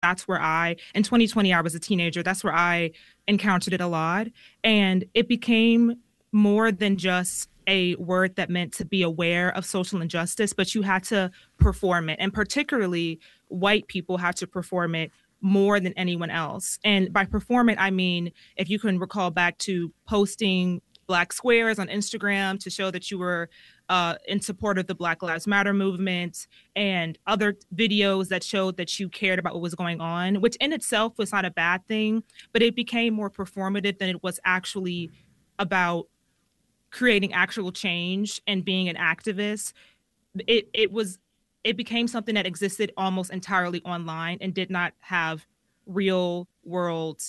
that's where in 2020, I was a teenager. That's where I encountered it a lot. And it became more than just a word that meant to be aware of social injustice, but you had to perform it. And particularly white people had to perform it more than anyone else. And by perform it, I mean, if you can recall back to posting black squares on Instagram to show that you were in support of the Black Lives Matter movement, and other videos that showed that you cared about what was going on, which in itself was not a bad thing, but it became more performative than it was actually about creating actual change and being an activist. It it became something that existed almost entirely online and did not have real world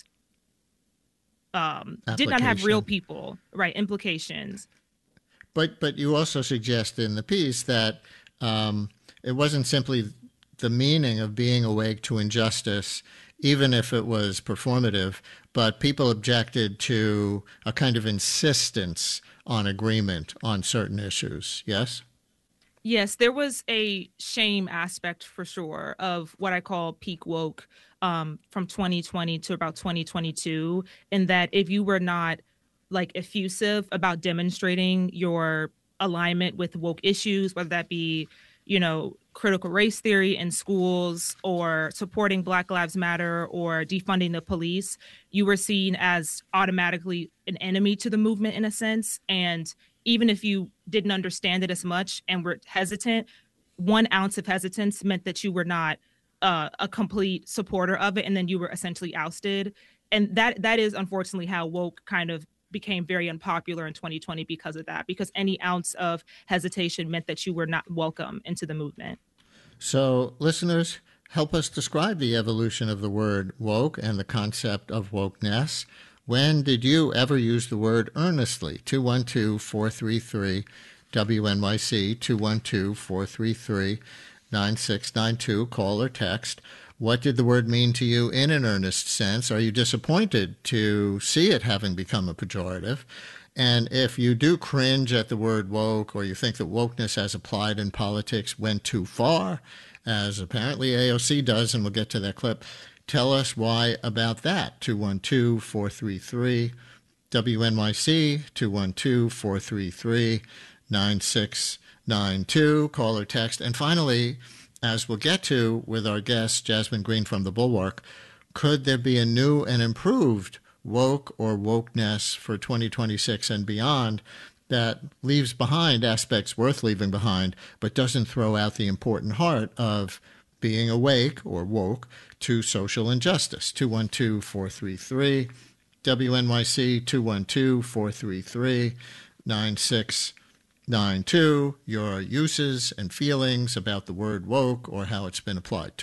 did not have real application. people, right, implications. But you also suggest in the piece that it wasn't simply the meaning of being awake to injustice, even if it was performative, but people objected to a kind of insistence on agreement on certain issues. Yes? Yes, there was a shame aspect for sure of what I call peak woke from 2020 to about 2022, in that if you were not like effusive about demonstrating your alignment with woke issues, whether that be, critical race theory in schools or supporting Black Lives Matter or defunding the police, you were seen as automatically an enemy to the movement in a sense. And even if you didn't understand it as much and were hesitant, 1 ounce of hesitance meant that you were not a complete supporter of it, and then you were essentially ousted. And that is unfortunately how woke kind of became very unpopular in 2020 because of that, because any ounce of hesitation meant that you were not welcome into the movement. So, listeners, help us describe the evolution of the word woke and the concept of wokeness. When did you ever use the word earnestly? 212-433 WNYC, 212-433-9692. Call or text. What did the word mean to you in an earnest sense? Are you disappointed to see it having become a pejorative? And if you do cringe at the word woke, or you think that wokeness as applied in politics went too far, as apparently AOC does, and we'll get to that clip, tell us why about that. 212-433 WNYC, 212-433-9692. Call or text. And finally, as we'll get to with our guest, Jasmine Green from The Bulwark, could there be a new and improved woke or wokeness for 2026 and beyond that leaves behind aspects worth leaving behind, but doesn't throw out the important heart of being awake or woke to social injustice? 212-433 WNYC, 212-433-9692. Your uses and feelings about the word woke or how it's been applied.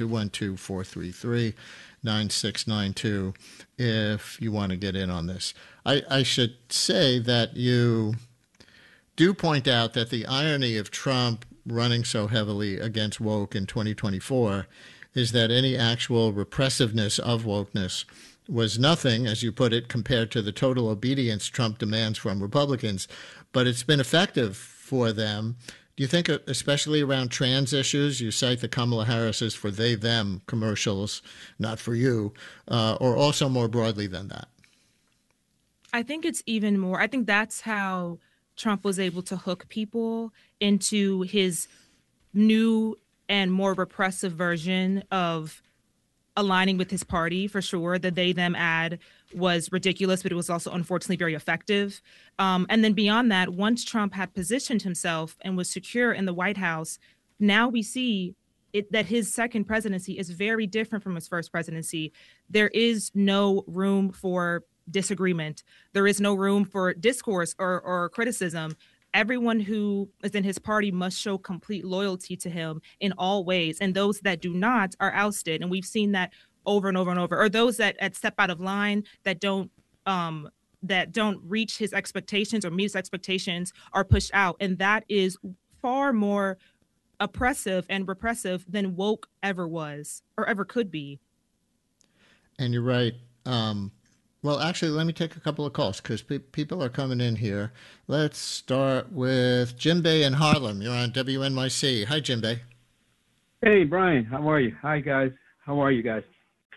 212-433-9692 if you want to get in on this. I should say that you do point out that the irony of Trump running so heavily against woke in 2024 is that any actual repressiveness of wokeness was nothing, as you put it, compared to the total obedience Trump demands from Republicans. But it's been effective for them. Do you think, especially around trans issues, you cite the Kamala Harris's for they, them commercials, not for you, or also more broadly than that? I think it's even more. I think that's how Trump was able to hook people into his new and more repressive version of aligning with his party. For sure, the they them ad was ridiculous, but it was also unfortunately very effective. And then beyond that, once Trump had positioned himself and was secure in the White House, now we see that his second presidency is very different from his first presidency. There is no room for disagreement. There is no room for discourse or criticism. Everyone who is in his party must show complete loyalty to him in all ways. And those that do not are ousted. And we've seen that over and over and over. Or those that step out of line, that don't reach his expectations or meet his expectations, are pushed out. And that is far more oppressive and repressive than woke ever was or ever could be. And you're right. Well, actually, let me take a couple of calls because people are coming in here. Let's start with Jim Bay in Harlem. You're on WNYC. Hi, Jim Bay. Hey, Brian. How are you? Hi, guys. How are you guys?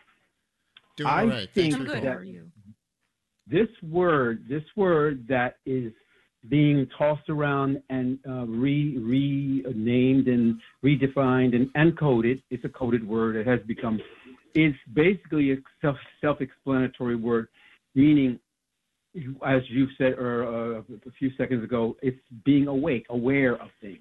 Doing all I right. Thanks think I'm for good. calling. How are you? this word that is being tossed around and renamed and redefined and coded, it's a coded word. It has become, it's basically a self-explanatory word, meaning, as you said a few seconds ago, it's being awake, aware of things.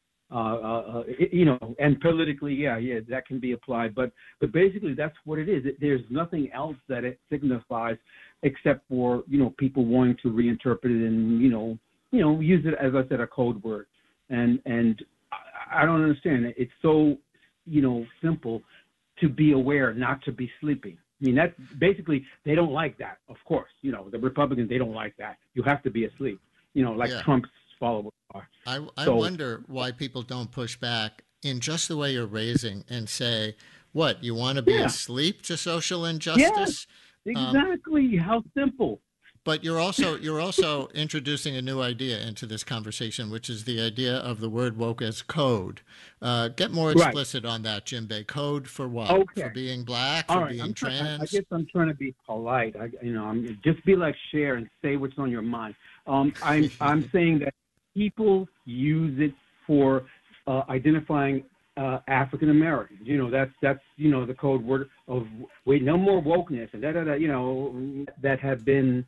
And politically, yeah, that can be applied. But basically, that's what it is. There's nothing else that it signifies except for, people wanting to reinterpret it and, use it, as I said, a code word. And I don't understand it. It's so, simple to be aware, not to be sleeping. I mean, that's basically, they don't like that, of course. The Republicans, they don't like that. You have to be asleep, like Trump's followers are. I wonder why people don't push back in just the way you're raising and say, what, you want to be asleep to social injustice? Exactly. How simple. But you're also introducing a new idea into this conversation, which is the idea of the word woke as code. Get more explicit on that, Jinbei. Code for what? Okay. For being black? All for right. being trans? I guess I'm trying to be polite. I'm just be like Cher and say what's on your mind. I'm saying that people use it for identifying African Americans. That's the code word of no more wokeness and that have been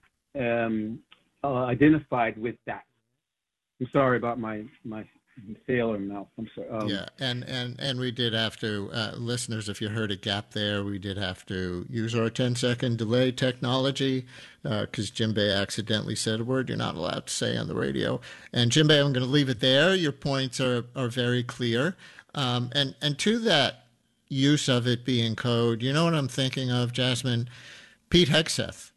identified with that. I'm sorry about my sailor mouth. I'm sorry. Yeah, and we did have to, listeners, if you heard a gap there, we did have to use our 10-second delay technology because Jinbei accidentally said a word you're not allowed to say on the radio. And Jinbei, I'm going to leave it there. Your points are very clear. And to that use of it being code, you know what I'm thinking of, Jasmine? Pete Hegseth,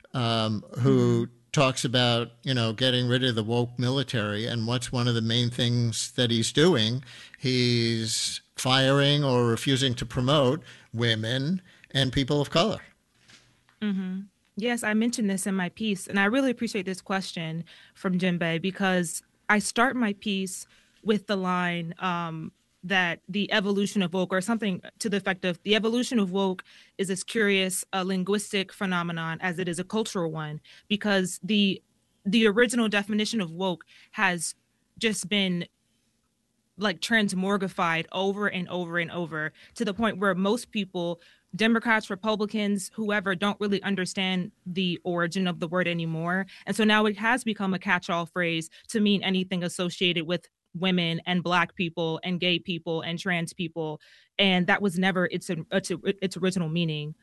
who talks about, getting rid of the woke military. And what's one of the main things that he's doing? He's firing or refusing to promote women and people of color. Mm-hmm. Yes, I mentioned this in my piece, and I really appreciate this question from Jinbei because I start my piece with the line that the evolution of woke, or something to the effect of, the evolution of woke is as curious a linguistic phenomenon as it is a cultural one, because the original definition of woke has just been like transmorgified over and over and over to the point where most people, Democrats, Republicans, whoever, don't really understand the origin of the word anymore. And so now it has become a catch-all phrase to mean anything associated with women and Black people and gay people and trans people. And that was never its original meaning.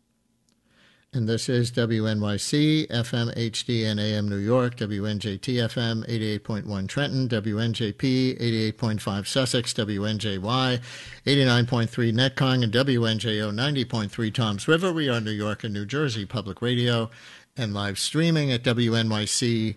And this is WNYC, FM, HD, and AM New York, WNJT FM, 88.1 Trenton, WNJP, 88.5 Sussex, WNJY, 89.3 Netcong, and WNJO, 90.3 Toms River. We are New York and New Jersey Public Radio and live streaming at WNYC.org.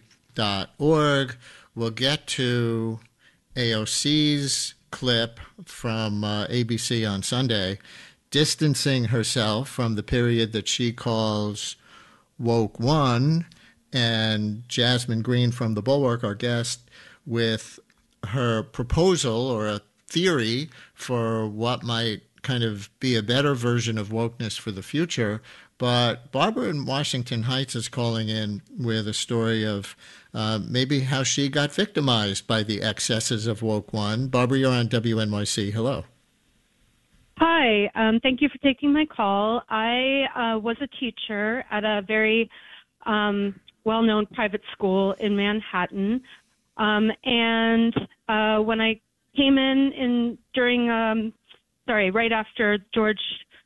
We'll get to AOC's clip from ABC on Sunday, distancing herself from the period that she calls Woke One, and Jasmine Green from The Bulwark, our guest, with her proposal or a theory for what might kind of be a better version of wokeness for the future. But Barbara in Washington Heights is calling in with a story of maybe how she got victimized by the excesses of Woke One. Barbara, you're on WNYC. Hello. Hi, thank you for taking my call. I was a teacher at a very well-known private school in Manhattan, and when I came in during, right after George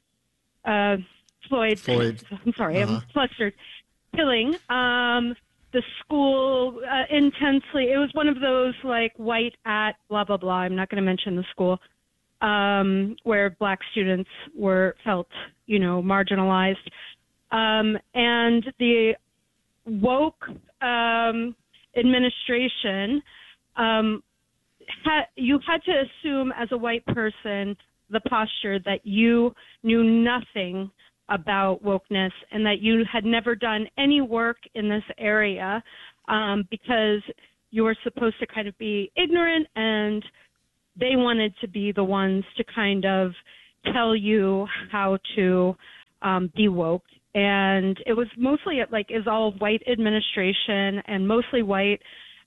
Floyd, I'm sorry, I'm flustered, killing, the school intensely, it was one of those like white at blah, blah, blah, I'm not going to mention the school, where Black students felt, marginalized. And the woke administration, you had to assume as a white person the posture that you knew nothing about wokeness and that you had never done any work in this area, because you were supposed to kind of be ignorant, and they wanted to be the ones to kind of tell you how to de-woked. And it was mostly is all white administration and mostly white,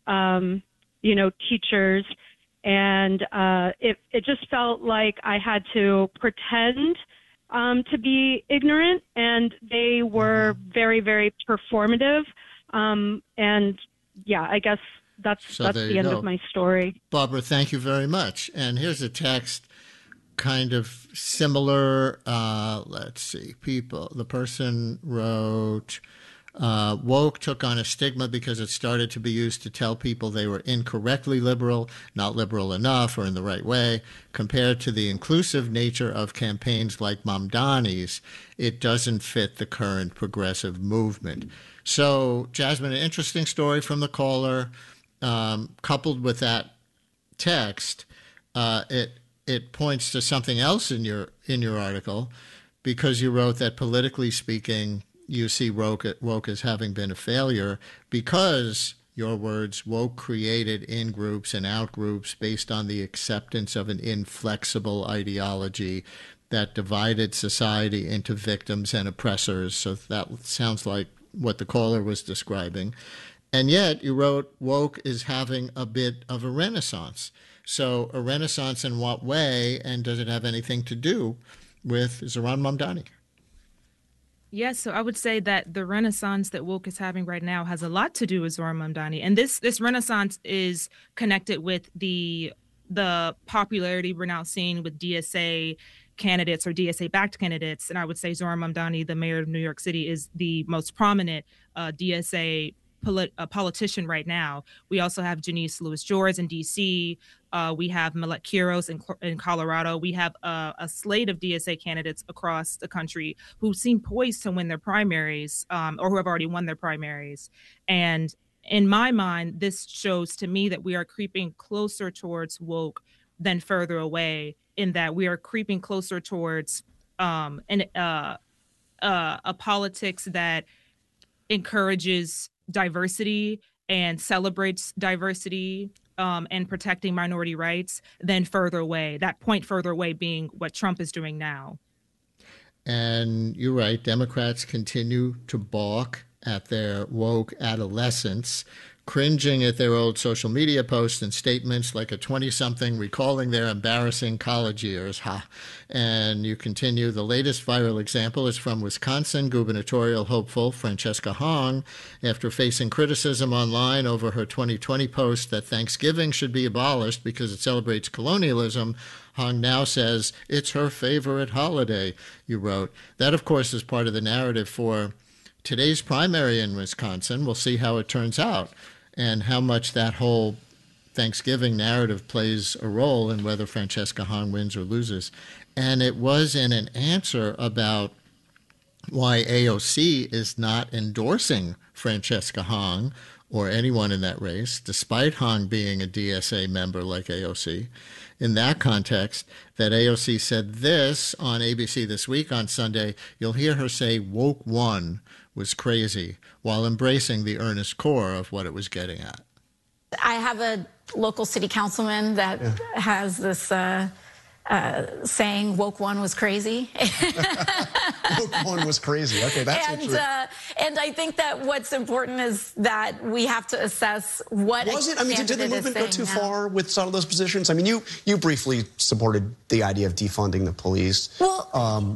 teachers. And it just felt like I had to pretend to be ignorant, and they were very, very performative. And yeah, I guess that's the end of my story. Barbara, thank you very much. And here's a text kind of similar. Let's see. The person wrote, woke took on a stigma because it started to be used to tell people they were incorrectly liberal, not liberal enough or in the right way. Compared to the inclusive nature of campaigns like Mamdani's, it doesn't fit the current progressive movement. So, Jasmine, an interesting story from the caller, coupled with that text, it points to something else in your article, because you wrote that politically speaking, you see woke as having been a failure because, your words, woke created in-groups and out-groups based on the acceptance of an inflexible ideology that divided society into victims and oppressors. So that sounds like what the caller was describing. And yet you wrote woke is having a bit of a renaissance. So a renaissance in what way, and does it have anything to do with Zohran Mamdani? Yes, so I would say that the renaissance that woke is having right now has a lot to do with Zohran Mamdani. And this renaissance is connected with the popularity we're now seeing with DSA candidates or DSA-backed candidates. And I would say Zohran Mamdani, the mayor of New York City, is the most prominent DSA politician right now. We also have Janice Lewis-George in D.C. We have Millet Quiros in Colorado. We have a slate of DSA candidates across the country who seem poised to win their primaries or who have already won their primaries. And in my mind, this shows to me that we are creeping closer towards woke than further away, in that we are creeping closer towards a politics that encourages diversity and celebrates diversity and protecting minority rights than further away. That point further away being what Trump is doing now. And you're right. Democrats continue to balk at their woke adolescents, cringing at their old social media posts and statements like a 20-something recalling their embarrassing college years. And you continue, the latest viral example is from Wisconsin gubernatorial hopeful Francesca Hong. After facing criticism online over her 2020 post that Thanksgiving should be abolished because it celebrates colonialism, Hong now says it's her favorite holiday, you wrote. That, of course, is part of the narrative for today's primary in Wisconsin. We'll see how it turns out and how much that whole Thanksgiving narrative plays a role in whether Francesca Hong wins or loses. And it was in an answer about why AOC is not endorsing Francesca Hong or anyone in that race, despite Hong being a DSA member like AOC. In that context, that AOC said this on ABC This Week on Sunday. You'll hear her say woke one was crazy while embracing the earnest core of what it was getting at. I have a local city councilman that has this saying, woke one was crazy. Woke one was crazy. Okay, that's interesting. And I think that what's important is that we have to assess what was it. I mean, did the movement go too far with some of those positions? I mean, you briefly supported the idea of defunding the police. Well,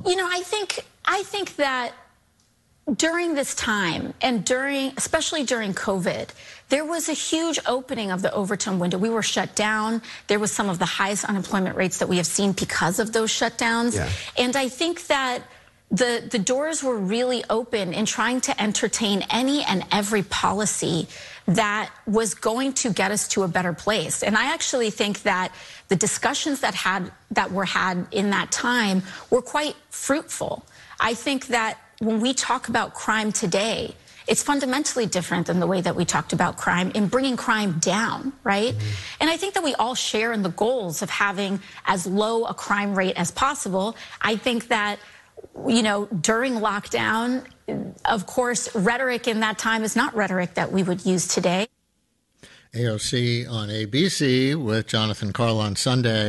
I think that during this time and especially during COVID, there was a huge opening of the Overton window. We were shut down. There was some of the highest unemployment rates that we have seen because of those shutdowns. Yeah. And I think that the doors were really open in trying to entertain any and every policy that was going to get us to a better place. And I actually think that the discussions that were had in that time were quite fruitful. I think that when we talk about crime today, it's fundamentally different than the way that we talked about crime in bringing crime down, right? Mm-hmm. And I think that we all share in the goals of having as low a crime rate as possible. I think that, during lockdown, of course, rhetoric in that time is not rhetoric that we would use today. AOC on ABC with Jonathan Karl on Sunday.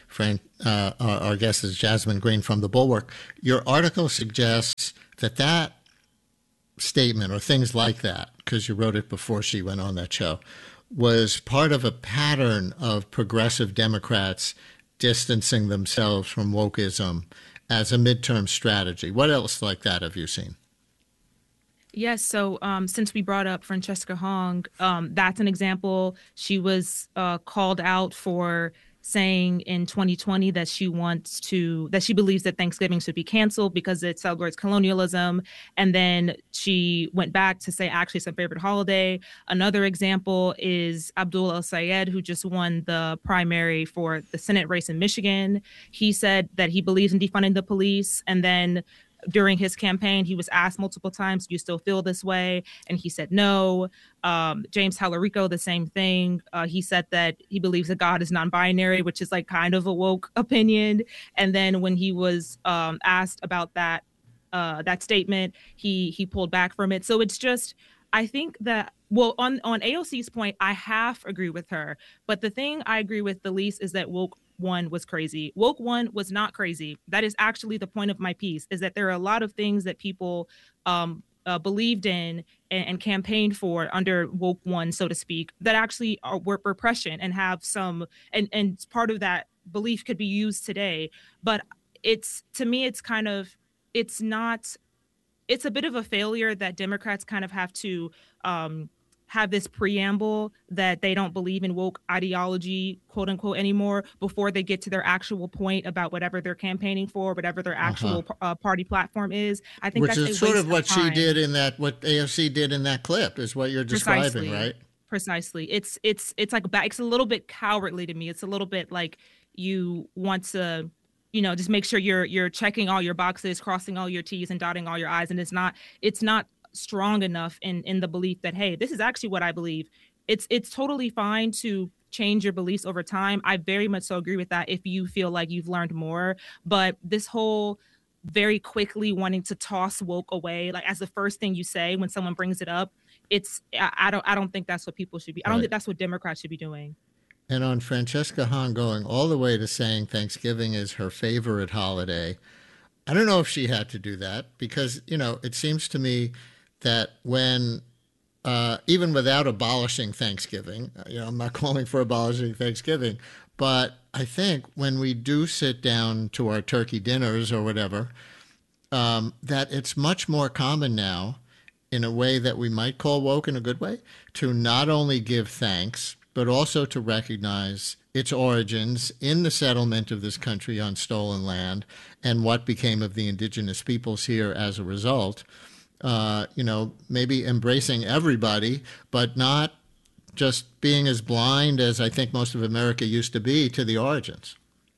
our guest is Jasmine Green from The Bulwark. Your article suggests that statement or things like that, because you wrote it before she went on that show, was part of a pattern of progressive Democrats distancing themselves from wokeism as a midterm strategy. What else like that have you seen? Yes. So since we brought up Francesca Hong, that's an example. She was called out for saying in 2020 that she believes that Thanksgiving should be canceled because it celebrates colonialism. And then she went back to say, actually, it's her favorite holiday. Another example is Abdul El-Sayed, who just won the primary for the Senate race in Michigan. He said that he believes in defunding the police. And then during his campaign, he was asked multiple times, do you still feel this way? And he said no. James Tallarico, the same thing. He said that he believes that God is non-binary, which is like kind of a woke opinion. And then when he was asked about that statement, he pulled back from it. So it's just, I think that, well, on AOC's point, I half agree with her. But the thing I agree with the least is that woke one was crazy. Woke one was not crazy. That is actually the point of my piece, is that there are a lot of things that people believed in and campaigned for under woke one, so to speak, that actually were repression and have some, and part of that belief could be used today. But to me, it's a bit of a failure that Democrats kind of have to have this preamble that they don't believe in woke ideology, quote unquote, anymore before they get to their actual point about whatever they're campaigning for, whatever their actual party platform is. I think which is sort of what she did what AOC did in that clip is what you're describing, right? Precisely. It's like it's a little bit cowardly to me. It's a little bit like you want to, just make sure you're checking all your boxes, crossing all your T's and dotting all your I's, and it's not strong enough in the belief that, hey, this is actually what I believe. It's totally fine to change your beliefs over time. I very much so agree with that if you feel like you've learned more. But this whole very quickly wanting to toss woke away, like as the first thing you say when someone brings it up, I don't think that's what people should be. I don't think that's what Democrats should be doing. And on Francesca Hong going all the way to saying Thanksgiving is her favorite holiday, I don't know if she had to do that because, it seems to me that when, even without abolishing Thanksgiving, I'm not calling for abolishing Thanksgiving, but I think when we do sit down to our turkey dinners or whatever, that it's much more common now, in a way that we might call woke in a good way, to not only give thanks, but also to recognize its origins in the settlement of this country on stolen land and what became of the indigenous peoples here as a result. Maybe embracing everybody, but not just being as blind as I think most of America used to be to the origins.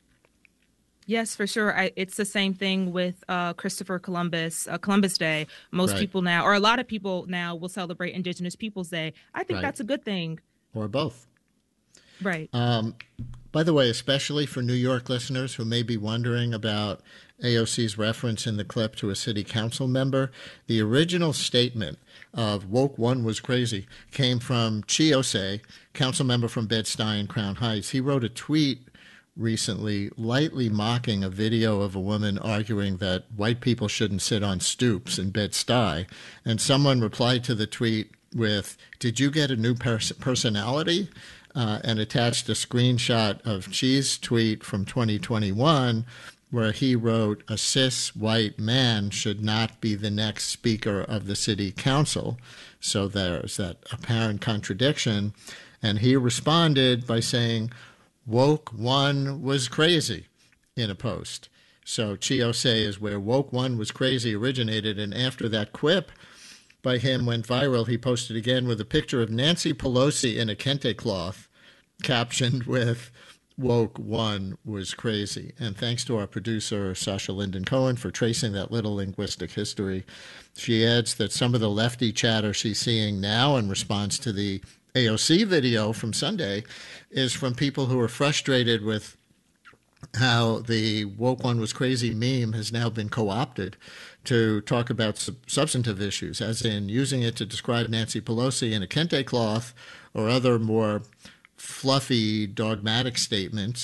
Yes, for sure. It's the same thing with Christopher Columbus, Columbus Day. Most people now, or a lot of people now, will celebrate Indigenous Peoples Day. I think that's a good thing. Or both. Right. By the way, especially for New York listeners who may be wondering about AOC's reference in the clip to a city council member, the original statement of woke one was crazy came from Chiose, council member from Bed-Stuy, Crown Heights. He wrote a tweet recently lightly mocking a video of a woman arguing that white people shouldn't sit on stoops in Bed-Stuy. And someone replied to the tweet with, "Did you get a new personality?" And attached a screenshot of Chi's tweet from 2021 where he wrote, "A cis white man should not be the next speaker of the city council." So there's that apparent contradiction. And he responded by saying, "Woke one was crazy," in a post. So Chiose is where woke one was crazy originated. And after that quip by him went viral, he posted again with a picture of Nancy Pelosi in a kente cloth, captioned with "Woke one was crazy." And thanks to our producer, Sasha Linden Cohen, for tracing that little linguistic history. She adds that some of the lefty chatter she's seeing now in response to the AOC video from Sunday is from people who are frustrated with how the woke one was crazy meme has now been co-opted to talk about substantive issues, as in using it to describe Nancy Pelosi in a kente cloth or other more fluffy, dogmatic statements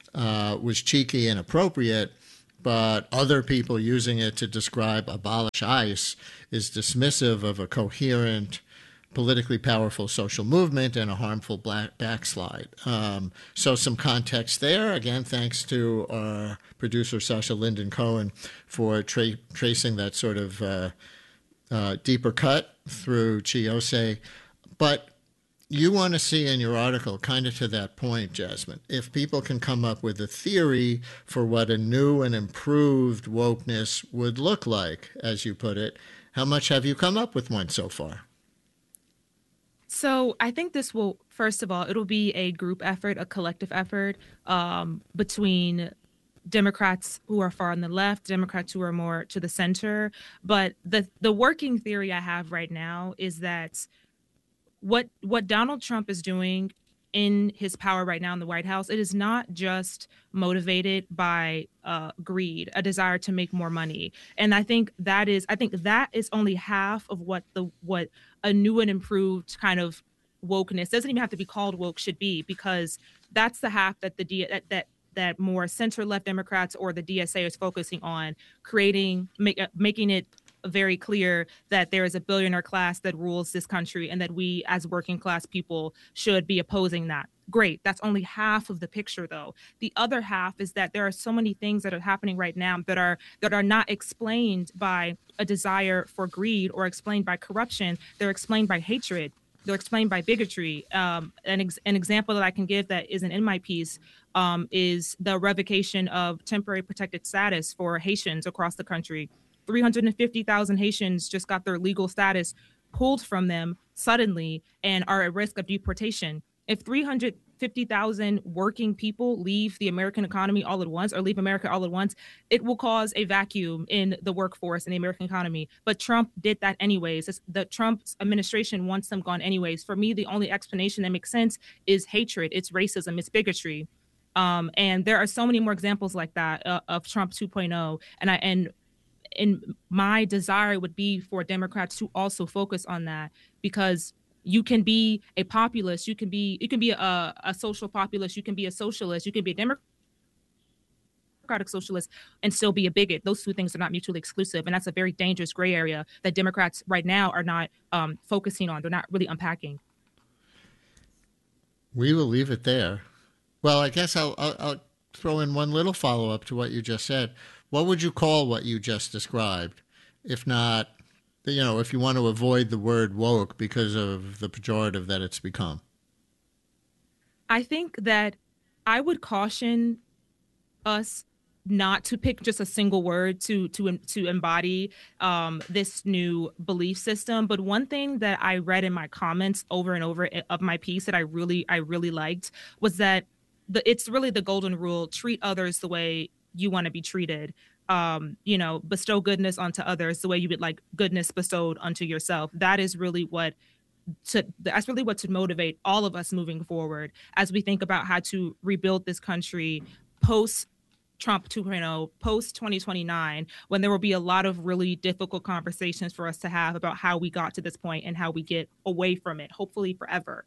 was cheeky and appropriate, but other people using it to describe abolish ICE is dismissive of a coherent, politically powerful social movement and a harmful backslide. So some context there. Again, thanks to our producer, Sasha Linden Cohen, for tracing that sort of deeper cut through Chiose. But you want to see in your article, kind of to that point, Jasmine, if people can come up with a theory for what a new and improved wokeness would look like, as you put it, how much have you come up with one so far? So I think this will, first of all, it'll be a group effort, a collective effort between Democrats who are far on the left, Democrats who are more to the center. But the working theory I have right now is that what Donald Trump is doing in his power right now in the White House, it is not just motivated by greed, a desire to make more money. And I think that is only half of what a new and improved kind of wokeness, doesn't even have to be called woke, should be, because that's the half that that more center-left Democrats or the DSA is focusing on, making it very clear that there is a billionaire class that rules this country and that we as working class people should be opposing that. Great. That's only half of the picture, though. The other half is that there are so many things that are happening right now that are not explained by a desire for greed or explained by corruption. They're explained by hatred. They're explained by bigotry. An example that I can give that isn't in my piece is the revocation of temporary protected status for Haitians across the country. 350,000 Haitians just got their legal status pulled from them suddenly and are at risk of deportation. If 350,000 working people leave the American economy all at once, or leave America all at once, it will cause a vacuum in the workforce and the American economy. But Trump did that anyways. The Trump's administration wants them gone anyways. For me, the only explanation that makes sense is hatred. It's racism. It's bigotry. And there are so many more examples like that of Trump 2.0. And my desire would be for Democrats to also focus on that, because you can be a populist, you can be a social populist, you can be a socialist, you can be a Democratic socialist and still be a bigot. Those two things are not mutually exclusive, and that's a very dangerous gray area that Democrats right now are not focusing on. They're not really unpacking. We will leave it there. Well, I guess I'll throw in one little follow-up to what you just said. What would you call what you just described, if not, if you want to avoid the word woke because of the pejorative that it's become? I think that I would caution us not to pick just a single word to embody this new belief system. But one thing that I read in my comments over and over of my piece that I really liked was that it's really the golden rule: treat others the way you want to be treated. Bestow goodness onto others the way you would like goodness bestowed unto yourself. That is really what to motivate all of us moving forward as we think about how to rebuild this country post Trump 2.0, post 2029, when there will be a lot of really difficult conversations for us to have about how we got to this point and how we get away from it, hopefully forever.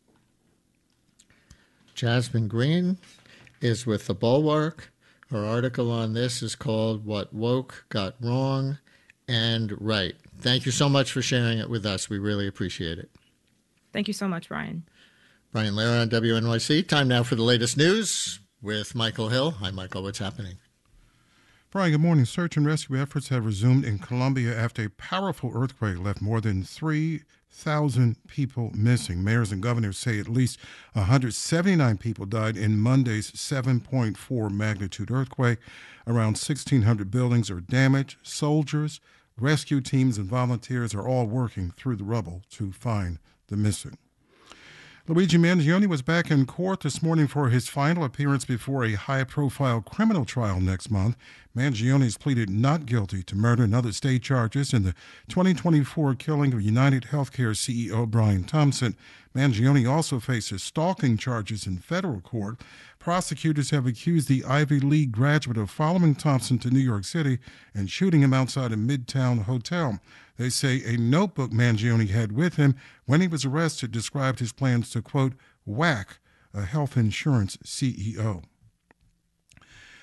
Jasmine Green is with The Bulwark. Her article on this is called What Woke Got Wrong and Right. Thank you so much for sharing it with us. We really appreciate it. Thank you so much, Brian. Brian Lehrer on WNYC. Time now for the latest news with Michael Hill. Hi, Michael. What's happening? Brian, good morning. Search and rescue efforts have resumed in Colombia after a powerful earthquake left more than 3,000 people missing. Mayors and governors say at least 179 people died in Monday's 7.4 magnitude earthquake. Around 1,600 buildings are damaged. Soldiers, rescue teams, and volunteers are all working through the rubble to find the missing. Luigi Mangione was back in court this morning for his final appearance before a high-profile criminal trial next month. Mangione's pleaded not guilty to murder and other state charges in the 2024 killing of United Healthcare CEO Brian Thompson. Mangione also faces stalking charges in federal court. Prosecutors have accused the Ivy League graduate of following Thompson to New York City and shooting him outside a Midtown hotel. They say a notebook Mangione had with him when he was arrested described his plans to, quote, whack a health insurance CEO.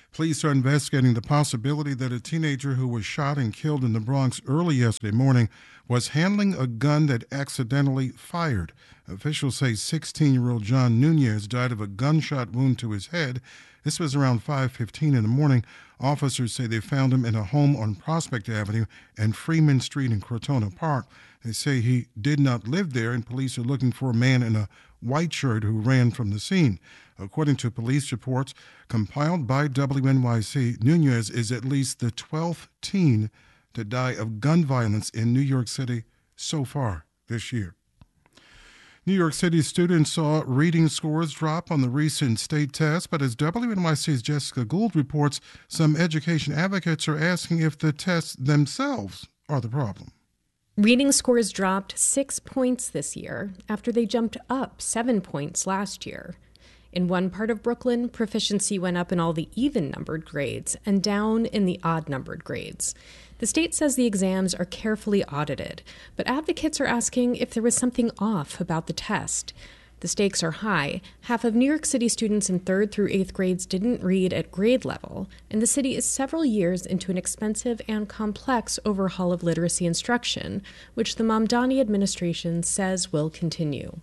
Police are investigating the possibility that a teenager who was shot and killed in the Bronx early yesterday morning was handling a gun that accidentally fired. Officials say 16-year-old John Nunez died of a gunshot wound to his head. This was around 5:15 in the morning. Officers say they found him in a home on Prospect Avenue and Freeman Street in Crotona Park. They say he did not live there, and police are looking for a man in a white shirt who ran from the scene. According to police reports compiled by WNYC, Nunez is at least the 12th teen to die of gun violence in New York City so far this year. New York City students saw reading scores drop on the recent state test, but as WNYC's Jessica Gould reports, some education advocates are asking if the tests themselves are the problem. Reading scores dropped 6 points this year after they jumped up 7 points last year. In one part of Brooklyn, proficiency went up in all the even-numbered grades and down in the odd-numbered grades. The state says the exams are carefully audited, but advocates are asking if there was something off about the test. The stakes are high. Half of New York City students in 3rd through 8th grades didn't read at grade level, and the city is several years into an expensive and complex overhaul of literacy instruction, which the Mamdani administration says will continue.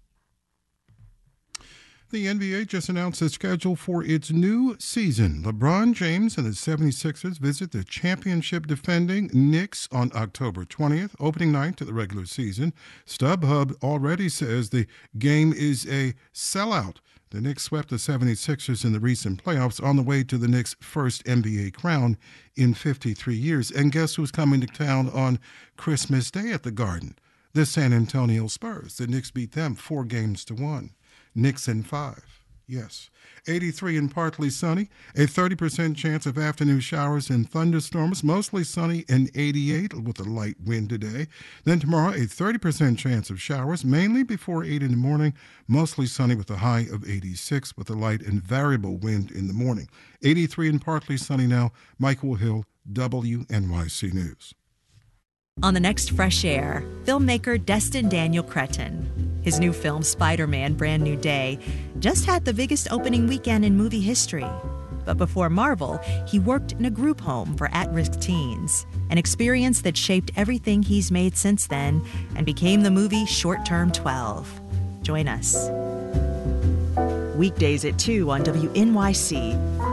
The NBA just announced the schedule for its new season. LeBron James and the 76ers visit the championship-defending Knicks on October 20th, opening night to the regular season. StubHub already says the game is a sellout. The Knicks swept the 76ers in the recent playoffs on the way to the Knicks' first NBA crown in 53 years. And guess who's coming to town on Christmas Day at the Garden? The San Antonio Spurs. The Knicks beat them 4-1. Knicks in 5. Yes. 83 and partly sunny. A 30% chance of afternoon showers and thunderstorms. Mostly sunny and 88 with a light wind today. Then tomorrow, a 30% chance of showers, mainly before 8 in the morning. Mostly sunny with a high of 86 with a light and variable wind in the morning. 83 and partly sunny now. Michael Hill, WNYC News. On the next Fresh Air, filmmaker Destin Daniel Cretton. His new film, Spider-Man: Brand New Day, just had the biggest opening weekend in movie history. But before Marvel, he worked in a group home for at-risk teens, an experience that shaped everything he's made since then and became the movie Short Term 12. Join us. Weekdays at 2 on WNYC.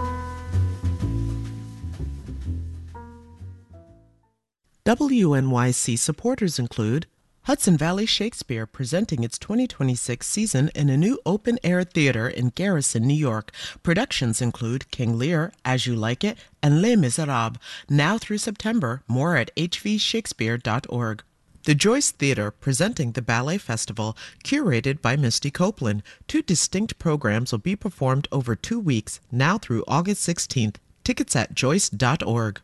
WNYC supporters include Hudson Valley Shakespeare presenting its 2026 season in a new open-air theater in Garrison, New York. Productions include King Lear, As You Like It, and Les Miserables. Now through September, more at hvshakespeare.org. The Joyce Theater presenting the Ballet Festival, curated by Misty Copeland. 2 distinct programs will be performed over 2 weeks, now through August 16th. Tickets at joyce.org.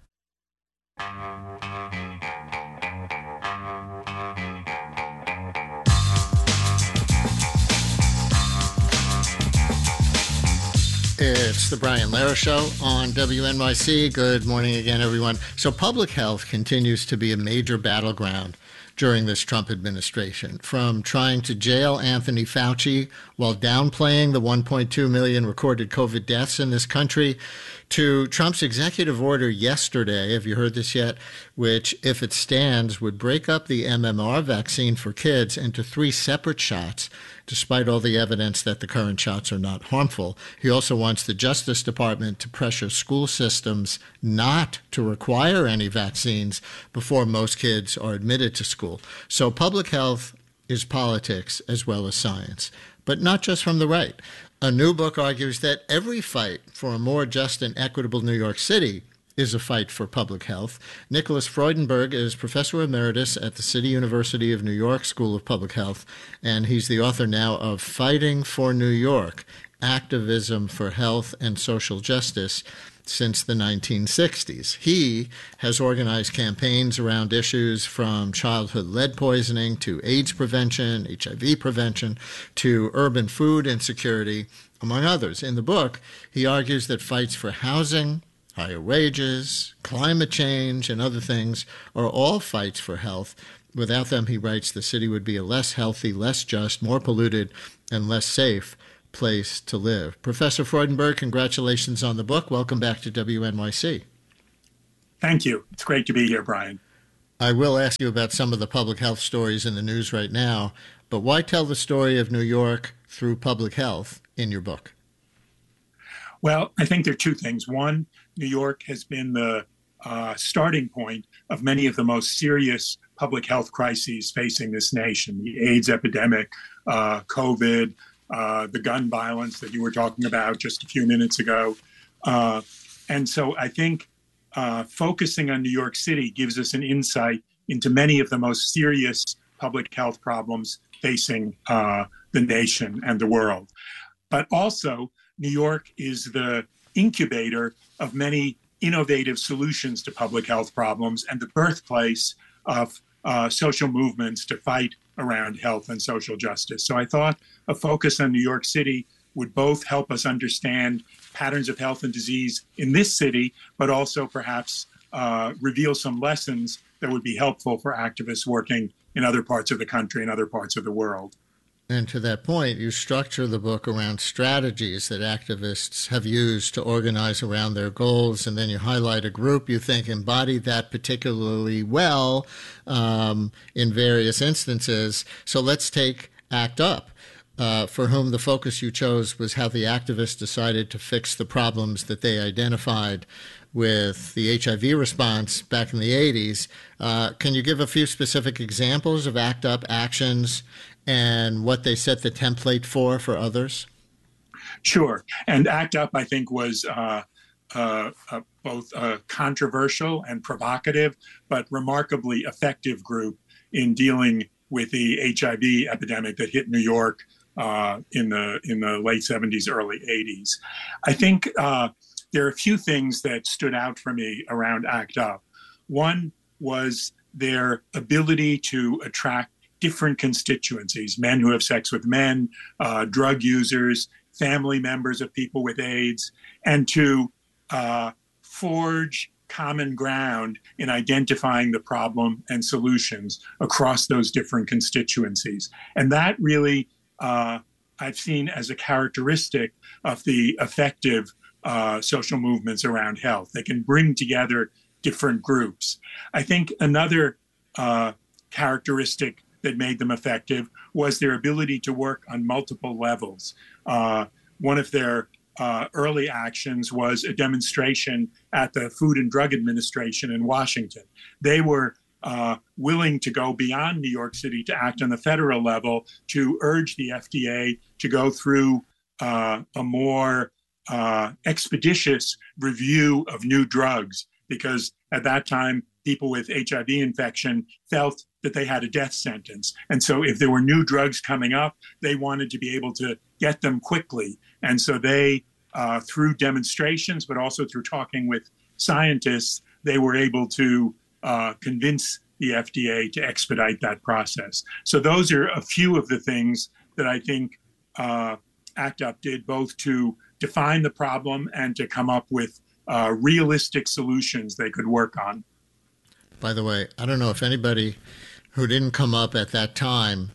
It's the Brian Lara Show on WNYC. Good morning again, everyone. So public health continues to be a major battleground during this Trump administration, from trying to jail Anthony Fauci while downplaying the 1.2 million recorded COVID deaths in this country, to Trump's executive order yesterday, have you heard this yet, which, if it stands, would break up the MMR vaccine for kids into 3 separate shots, despite all the evidence that the current shots are not harmful. He also wants the Justice Department to pressure school systems not to require any vaccines before most kids are admitted to school. So public health is politics as well as science, but not just from the right. A new book argues that every fight for a more just and equitable New York City is a fight for public health. Nicholas Freudenberg is professor emeritus at the City University of New York School of Public Health, and he's the author now of Fighting for New York, Activism for Health and Social Justice since the 1960s. He has organized campaigns around issues from childhood lead poisoning to AIDS prevention, HIV prevention, to urban food insecurity, among others. In the book, he argues that fights for housing, higher wages, climate change, and other things are all fights for health. Without them, he writes, the city would be a less healthy, less just, more polluted, and less safe place to live. Professor Freudenberg, congratulations on the book. Welcome back to WNYC. Thank you. It's great to be here, Brian. I will ask you about some of the public health stories in the news right now, but why tell the story of New York through public health in your book? Well, I think there are two things. One, New York has been the starting point of many of the most serious public health crises facing this nation: the AIDS epidemic, COVID, the gun violence that you were talking about just a few minutes ago. And so I think focusing on New York City gives us an insight into many of the most serious public health problems facing the nation and the world. But also, New York is the incubator of many innovative solutions to public health problems and the birthplace of social movements to fight around health and social justice. So I thought a focus on New York City would both help us understand patterns of health and disease in this city, but also perhaps reveal some lessons that would be helpful for activists working in other parts of the country and other parts of the world. And to that point, you structure the book around strategies that activists have used to organize around their goals, and then you highlight a group you think embodied that particularly well in various instances. So let's take ACT UP, for whom the focus you chose was how the activists decided to fix the problems that they identified with the HIV response back in the 80s. Can you give a few specific examples of ACT UP actions and what they set the template for others? Sure. And ACT UP, I think, was both a controversial and provocative, but remarkably effective group in dealing with the HIV epidemic that hit New York in the late 70s, early 80s. I think there are a few things that stood out for me around ACT UP. One was their ability to attract different constituencies: men who have sex with men, drug users, family members of people with AIDS, and to forge common ground in identifying the problem and solutions across those different constituencies. And that really I've seen as a characteristic of the effective social movements around health. They can bring together different groups. I think another characteristic that made them effective was their ability to work on multiple levels. One of their early actions was a demonstration at the Food and Drug Administration in Washington. They were willing to go beyond New York City to act on the federal level to urge the FDA to go through a more expeditious review of new drugs, because at that time, people with HIV infection felt that they had a death sentence. And so if there were new drugs coming up, they wanted to be able to get them quickly. And so they, through demonstrations, but also through talking with scientists, they were able to convince the FDA to expedite that process. So those are a few of the things that I think ACT UP did, both to define the problem and to come up with realistic solutions they could work on. By the way, I don't know if anybody who didn't come up at that time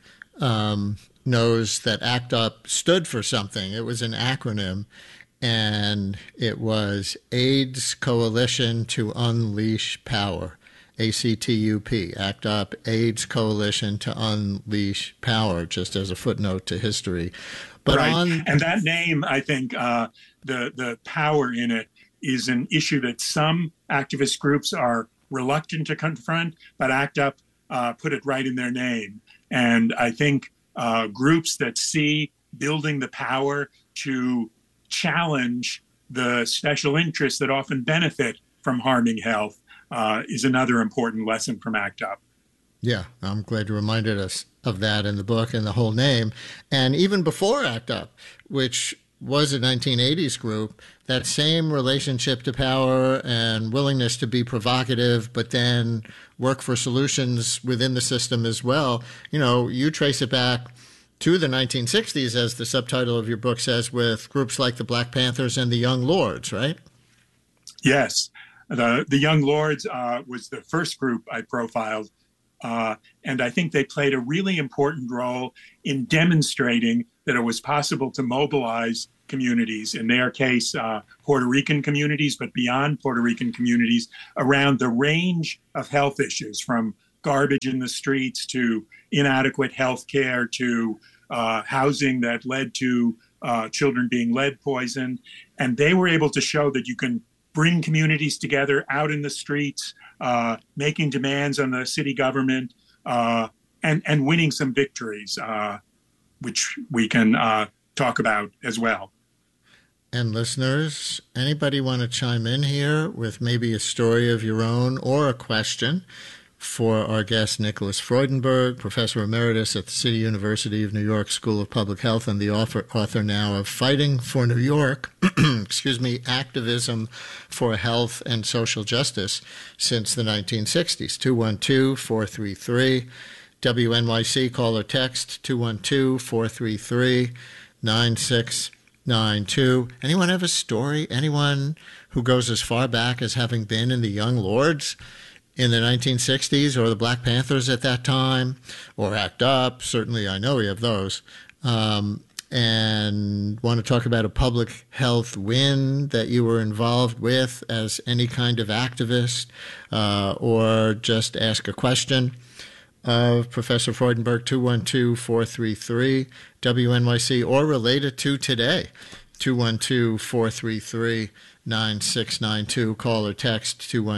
knows that ACT UP stood for something. It was an acronym, and it was AIDS Coalition to Unleash Power. ACTUP, ACT UP, AIDS Coalition to Unleash Power, just as a footnote to history. But right. And that name, I think, the power in it is an issue that some activist groups are reluctant to confront, but ACT UP put it right in their name. And I think groups that see building the power to challenge the special interests that often benefit from harming health is another important lesson from ACT UP. Yeah, I'm glad you reminded us of that in the book and the whole name. And even before ACT UP, which was a 1980s group, that same relationship to power and willingness to be provocative, but then work for solutions within the system as well. You know, you trace it back to the 1960s, as the subtitle of your book says, with groups like the Black Panthers and the Young Lords, right? Yes. The Young Lords was the first group I profiled. And I think they played a really important role in demonstrating that it was possible to mobilize communities, in their case, Puerto Rican communities, but beyond Puerto Rican communities, around the range of health issues, from garbage in the streets to inadequate health care to housing that led to children being lead poisoned. And they were able to show that you can bring communities together out in the streets, making demands on the city government, and winning some victories, which we can talk about as well. And listeners, anybody want to chime in here with maybe a story of your own or a question for our guest, Nicholas Freudenberg, Professor Emeritus at the City University of New York School of Public Health and the author now of Fighting for New York, Activism for Health and Social Justice since the 1960s. 212-433. WNYC, call or text 212-433-9692. Anyone have a story? Anyone who goes as far back as having been in the Young Lords in the 1960s or the Black Panthers at that time, or ACT UP? Certainly I know we have those. And want to talk about a public health win that you were involved with as any kind of activist, or just ask a question of Professor Freudenberg, 212-433-WNYC, or related to today, 212-433-9692. Call or text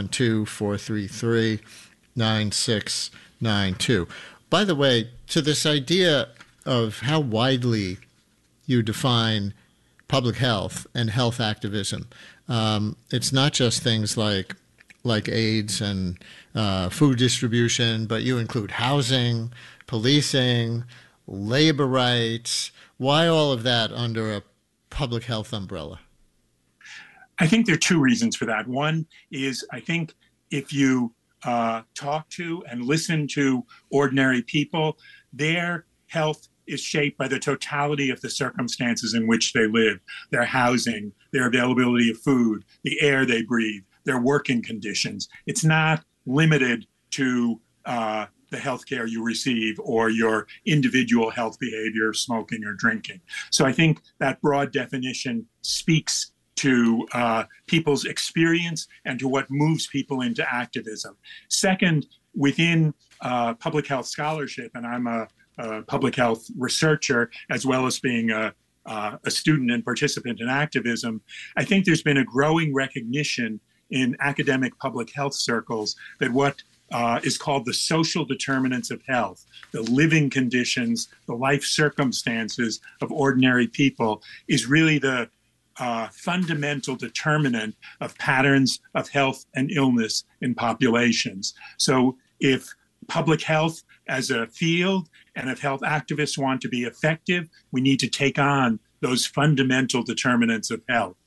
212-433-9692. By the way, to this idea of how widely you define public health and health activism, it's not just things like AIDS and food distribution, but you include housing, policing, labor rights. Why all of that under a public health umbrella? I think there are two reasons for that. One is, I think if you talk to and listen to ordinary people, their health is shaped by the totality of the circumstances in which they live, their housing, their availability of food, the air they breathe, their working conditions. It's not limited to the healthcare you receive or your individual health behavior, smoking or drinking. So I think that broad definition speaks to people's experience and to what moves people into activism. Second, within public health scholarship, and I'm a public health researcher as well as being a student and participant in activism, I think there's been a growing recognition in academic public health circles that what is called the social determinants of health, the living conditions, the life circumstances of ordinary people, is really the fundamental determinant of patterns of health and illness in populations. So if public health as a field and if health activists want to be effective, we need to take on those fundamental determinants of health.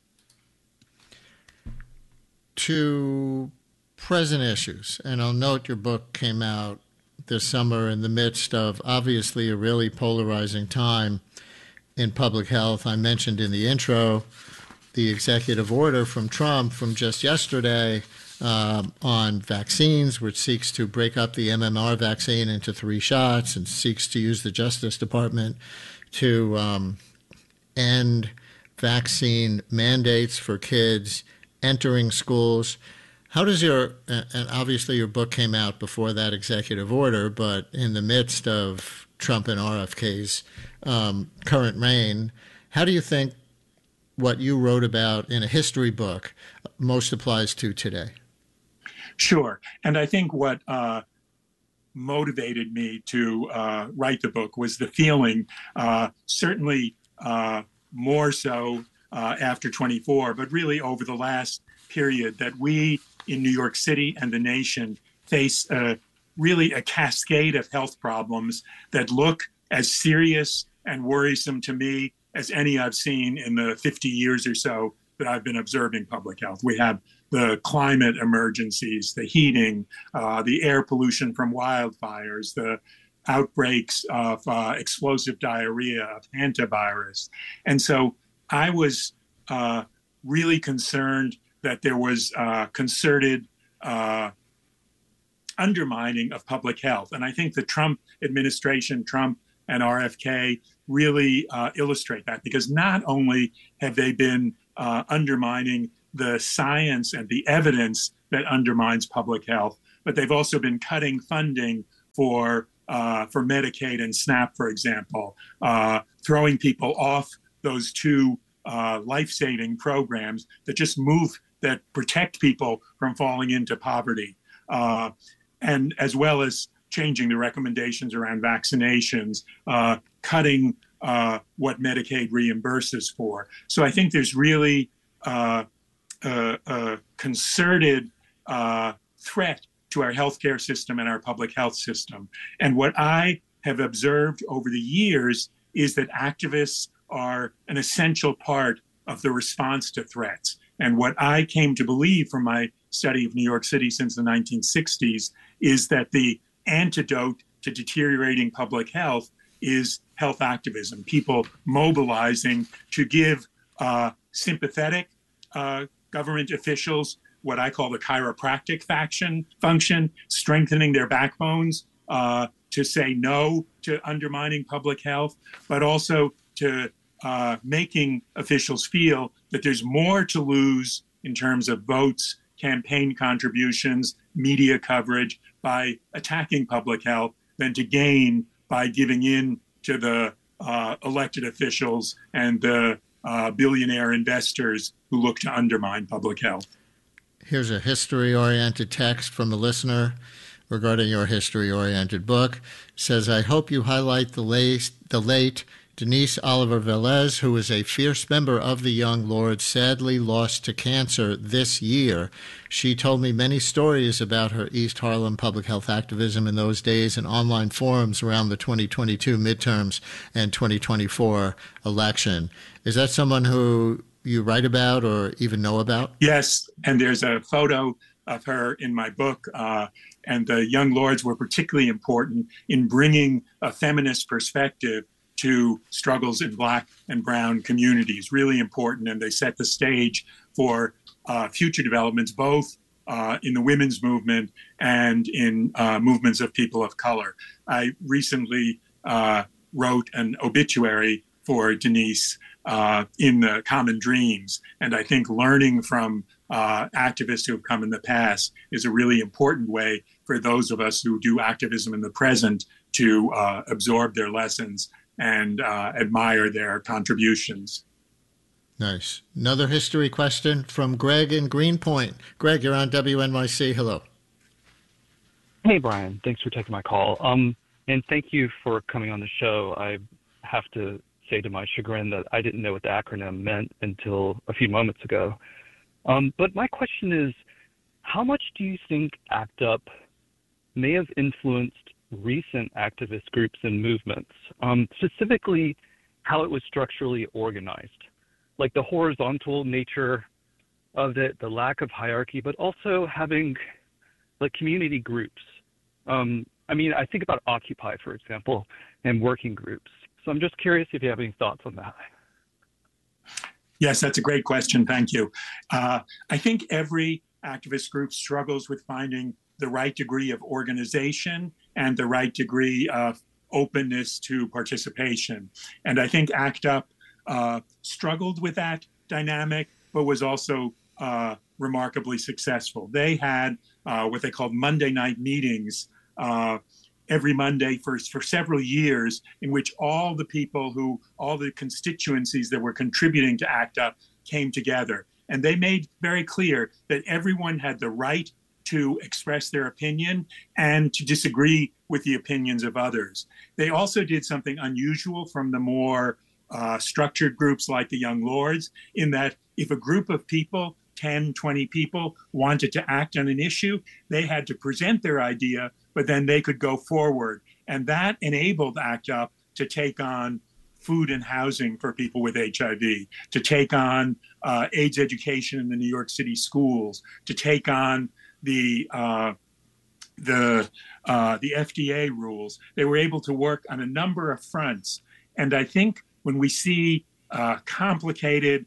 To present issues, and I'll note your book came out this summer in the midst of obviously a really polarizing time in public health. I mentioned in the intro the executive order from Trump from just yesterday on vaccines, which seeks to break up the MMR vaccine into 3 shots and seeks to use the Justice Department to end vaccine mandates for kids entering schools. How does and obviously your book came out before that executive order, but in the midst of Trump and RFK's current reign, how do you think what you wrote about in a history book most applies to today? Sure. And I think what motivated me to write the book was the feeling, certainly more so after 24, but really over the last period, that we in New York City and the nation face really a cascade of health problems that look as serious and worrisome to me as any I've seen in the 50 years or so that I've been observing public health. We have the climate emergencies, the heating, the air pollution from wildfires, the outbreaks of explosive diarrhea, of hantavirus. And so I was really concerned that there was concerted undermining of public health. And I think the Trump administration, Trump and RFK really illustrate that, because not only have they been undermining the science and the evidence that undermines public health, but they've also been cutting funding for Medicaid and SNAP, for example, throwing people off those two life-saving programs that protect people from falling into poverty, and as well as changing the recommendations around vaccinations, cutting what Medicaid reimburses for. So I think there's really a concerted threat to our healthcare system and our public health system. And what I have observed over the years is that activists are an essential part of the response to threats. And what I came to believe from my study of New York City since the 1960s is that the antidote to deteriorating public health is health activism, people mobilizing to give sympathetic government officials what I call the chiropractic function, strengthening their backbones to say no to undermining public health, but also to making officials feel that there's more to lose in terms of votes, campaign contributions, media coverage by attacking public health than to gain by giving in to the elected officials and the billionaire investors who look to undermine public health. Here's a history-oriented text from a listener regarding your history-oriented book. It says, I hope you highlight the late Denise Oliver Velez, who was a fierce member of the Young Lords, sadly lost to cancer this year. She told me many stories about her East Harlem public health activism in those days and online forums around the 2022 midterms and 2024 election. Is that someone who you write about or even know about? Yes, and there's a photo of her in my book, and the Young Lords were particularly important in bringing a feminist perspective to struggles in Black and brown communities, really important, and they set the stage for future developments, both in the women's movement and in movements of people of color. I recently wrote an obituary for Denise in the Common Dreams, and I think learning from activists who have come in the past is a really important way for those of us who do activism in the present to absorb their lessons and admire their contributions. Nice. Another history question from Greg in Greenpoint. Greg, you're on WNYC. Hello. Hey, Brian. Thanks for taking my call. And thank you for coming on the show. I have to say to my chagrin that I didn't know what the acronym meant until a few moments ago. But my question is, how much do you think ACT UP may have influenced recent activist groups and movements, specifically how it was structurally organized, like the horizontal nature of it, the lack of hierarchy, but also having like community groups. I mean, I think about Occupy, for example, and working groups. So I'm just curious if you have any thoughts on that. Yes, that's a great question. Thank you. I think every activist group struggles with finding the right degree of organization and the right degree of openness to participation. And I think ACT UP struggled with that dynamic, but was also remarkably successful. They had what they called Monday night meetings every Monday for several years, in which all the constituencies that were contributing to ACT UP came together. And they made very clear that everyone had the right to express their opinion and to disagree with the opinions of others. They also did something unusual from the more structured groups like the Young Lords, in that if a group of people, 10, 20 people, wanted to act on an issue, they had to present their idea, but then they could go forward. And that enabled ACT UP to take on food and housing for people with HIV, to take on AIDS education in the New York City schools, to take on the FDA rules. They were able to work on a number of fronts. And I think when we see complicated,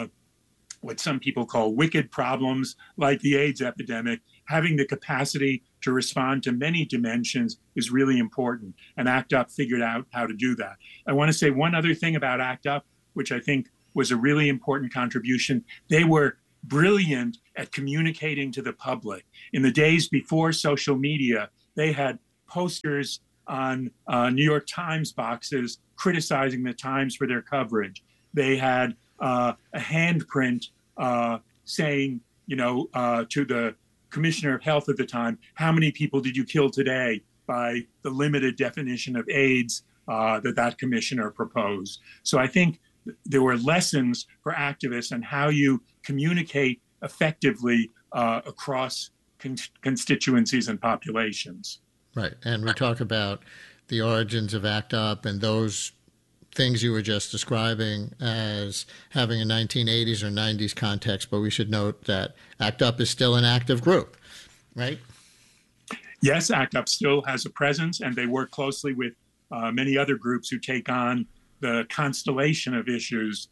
what some people call wicked problems like the AIDS epidemic, having the capacity to respond to many dimensions is really important. And ACT UP figured out how to do that. I want to say one other thing about ACT UP, which I think was a really important contribution. They were brilliant at communicating to the public. In the days before social media, they had posters on New York Times boxes criticizing the Times for their coverage. They had a handprint saying, to the Commissioner of Health at the time, how many people did you kill today by the limited definition of AIDS that commissioner proposed. So I think there were lessons for activists on how you communicate effectively across constituencies and populations. Right. And we talk about the origins of ACT UP and those things you were just describing as having a 1980s or 90s context, but we should note that ACT UP is still an active group, right? Yes, ACT UP still has a presence, and they work closely with many other groups who take on the constellation of issues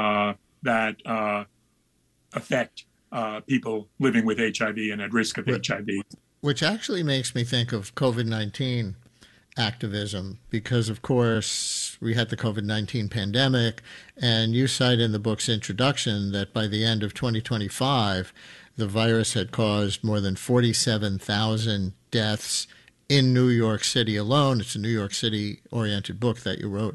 that affect people living with HIV and at risk of HIV. Which actually makes me think of COVID-19 activism because, of course, we had the COVID-19 pandemic, and you cite in the book's introduction that by the end of 2025, the virus had caused more than 47,000 deaths in New York City alone. It's a New York City-oriented book that you wrote.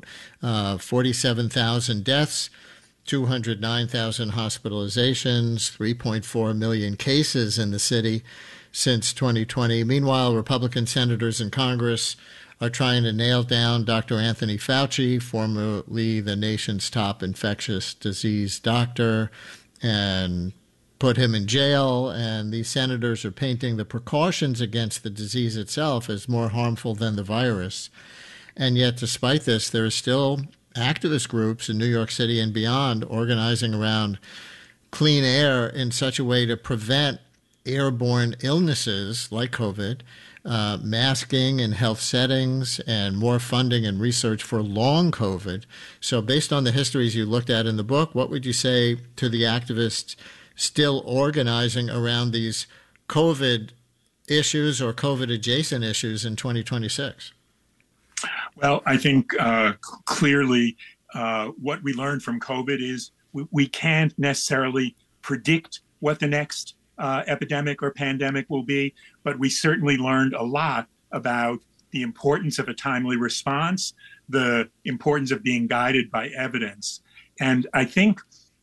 47,000 deaths, 209,000 hospitalizations, 3.4 million cases in the city since 2020. Meanwhile, Republican senators in Congress are trying to nail down Dr. Anthony Fauci, formerly the nation's top infectious disease doctor, and put him in jail. And these senators are painting the precautions against the disease itself as more harmful than the virus. And yet, despite this, there are still activist groups in New York City and beyond organizing around clean air in such a way to prevent airborne illnesses like COVID, masking in health settings, and more funding and research for long COVID. So based on the histories you looked at in the book, what would you say to the activists still organizing around these COVID issues or COVID adjacent issues in 2026? Well, I think clearly what we learned from COVID is we can't necessarily predict what the next epidemic or pandemic will be, but we certainly learned a lot about the importance of a timely response, the importance of being guided by evidence. And I think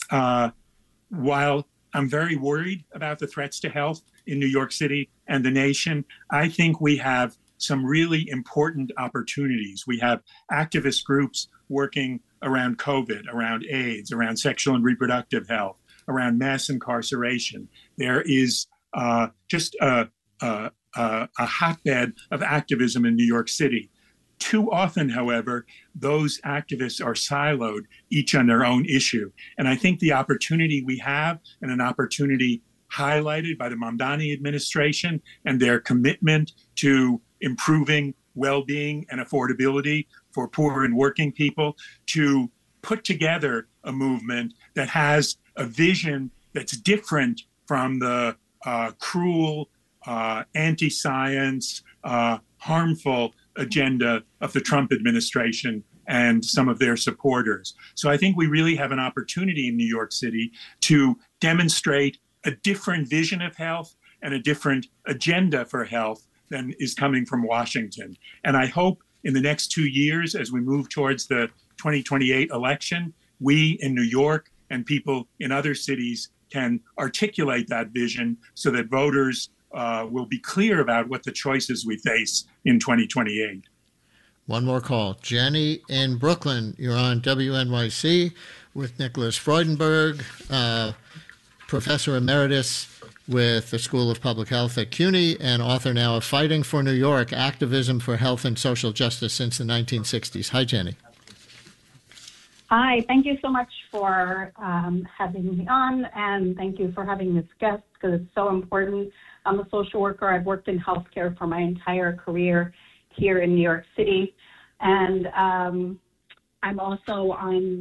while I'm very worried about the threats to health in New York City and the nation, I think we have some really important opportunities. We have activist groups working around COVID, around AIDS, around sexual and reproductive health, around mass incarceration. There is just a hotbed of activism in New York City. Too often, however, those activists are siloed, each on their own issue. And I think the opportunity we have, and an opportunity highlighted by the Mamdani administration and their commitment to improving well-being and affordability for poor and working people, to put together a movement that has a vision that's different from the cruel, anti-science, harmful agenda of the Trump administration and some of their supporters. So I think we really have an opportunity in New York City to demonstrate a different vision of health and a different agenda for health than is coming from Washington. And I hope in the next 2 years, as we move towards the 2028 election, we in New York and people in other cities can articulate that vision so that voters will be clear about what the choices we face in 2028. One more call. Jenny in Brooklyn, you're on WNYC with Nicholas Freudenberg, Professor Emeritus with the School of Public Health at CUNY and author now of Fighting for New York, Activism for Health and Social Justice Since the 1960s. Hi, Jenny. Hi, thank you so much for having me on, and thank you for having this guest because it's so important. I'm a social worker. I've worked in healthcare for my entire career here in New York City, and I'm also on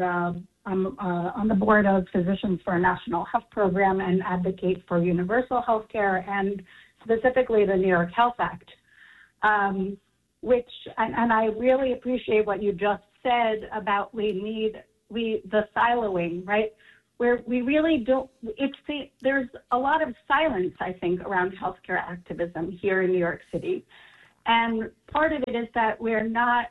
the board of Physicians for a National Health Program and advocate for universal health care and specifically the New York Health Act, which, and I really appreciate what you just said about the siloing, right? Where we really don't, there's a lot of silence, I think, around healthcare activism here in New York City. And part of it is that we're not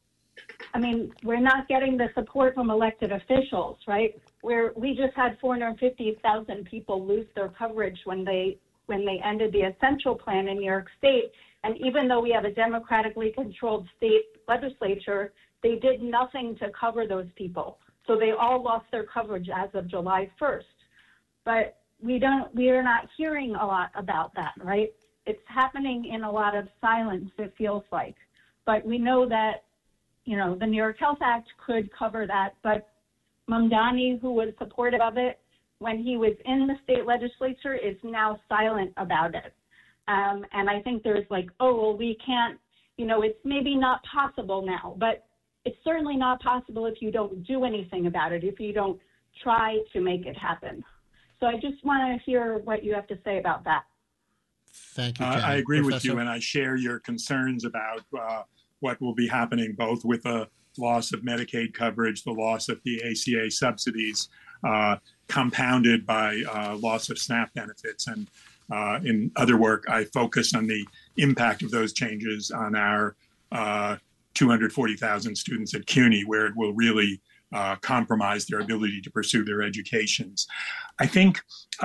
getting the support from elected officials, right? We just had 450,000 people lose their coverage when they ended the essential plan in New York State. And even though we have a democratically controlled state legislature, they did nothing to cover those people. So they all lost their coverage as of July 1st. But we are not hearing a lot about that, right? It's happening in a lot of silence, it feels like. But we know that, the New York Health Act could cover that. But Mamdani, who was supportive of it when he was in the state legislature, is now silent about it. And I think there's we can't, it's maybe not possible now, but it's certainly not possible if you don't do anything about it, if you don't try to make it happen. So I just want to hear what you have to say about that. Thank you, Jenny. I agree Professor? with you, and I share your concerns about what will be happening, both with the loss of Medicaid coverage, the loss of the ACA subsidies, compounded by loss of SNAP benefits. And in other work, I focus on the impact of those changes on our 240,000 students at CUNY, where it will really compromise their ability to pursue their educations. I think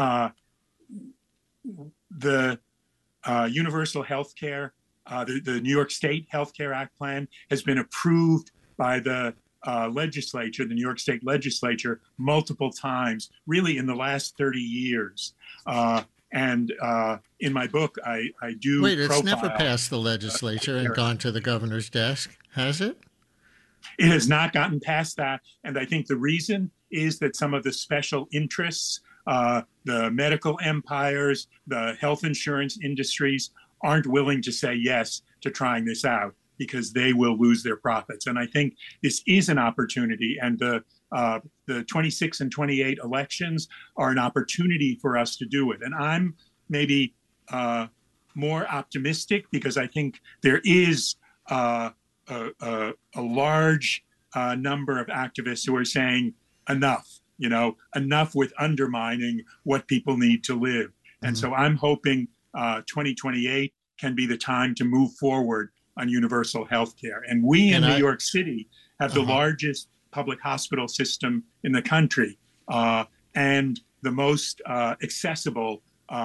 the universal health care, the New York State Health Care Act plan has been approved by the legislature, the New York State legislature, multiple times, really in the last 30 years. And in my book, I do Wait, it's profile, never passed the legislature and gone to the governor's desk, has it? It has not gotten past that. And I think the reason is that some of the special interests, the medical empires, the health insurance industries aren't willing to say yes to trying this out because they will lose their profits. And I think this is an opportunity. And the 26 and 28 elections are an opportunity for us to do it. And I'm maybe more optimistic because I think there is a large number of activists who are saying enough, enough with undermining what people need to live. And so I'm hoping 2028 can be the time to move forward on universal health care. And we in New York City have the largest public hospital system in the country and the most accessible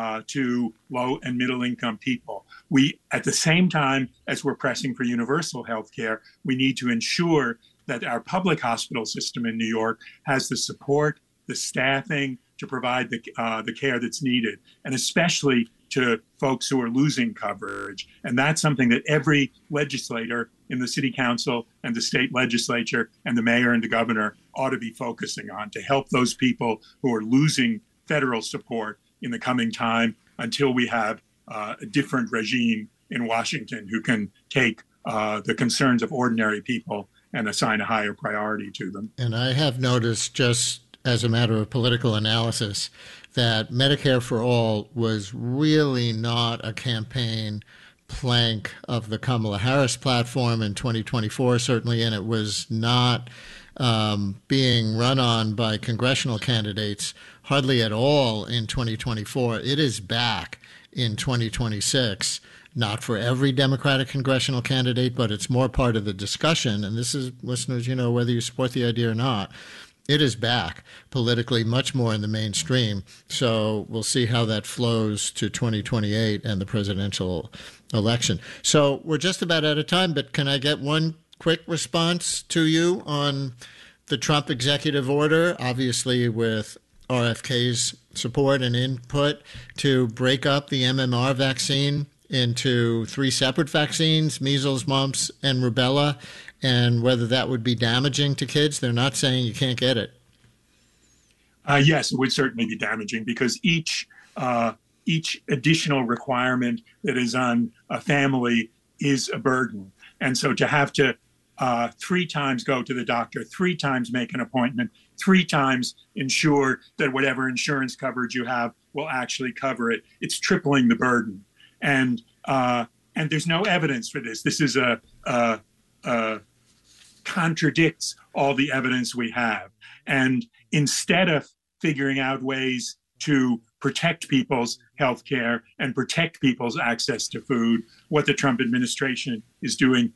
to low and middle income people. We, at the same time as we're pressing for universal health care, we need to ensure that our public hospital system in New York has the support, the staffing to provide the care that's needed, and especially to folks who are losing coverage. And that's something that every legislator in the city council and the state legislature and the mayor and the governor ought to be focusing on to help those people who are losing federal support in the coming time until we have a different regime in Washington who can take the concerns of ordinary people and assign a higher priority to them. And I have noticed, just as a matter of political analysis, that Medicare for All was really not a campaign plank of the Kamala Harris platform in 2024, certainly, and it was not being run on by congressional candidates hardly at all in 2024. It is back in 2026. Not for every Democratic congressional candidate, but it's more part of the discussion. And this is, listeners, whether you support the idea or not, it is back politically much more in the mainstream. So we'll see how that flows to 2028 and the presidential election. So we're just about out of time, but can I get one quick response to you on the Trump executive order, obviously with RFK's support and input, to break up the MMR vaccine into 3 separate vaccines, measles, mumps, and rubella, and whether that would be damaging to kids? They're not saying you can't get it. Yes, it would certainly be damaging because each additional requirement that is on a family is a burden. And so to have to 3 times go to the doctor, 3 times make an appointment, 3 times ensure that whatever insurance coverage you have will actually cover it, it's tripling the burden. and there's no evidence for this. This is contradicts all the evidence we have. And instead of figuring out ways to protect people's health care and protect people's access to food, what the Trump administration is doing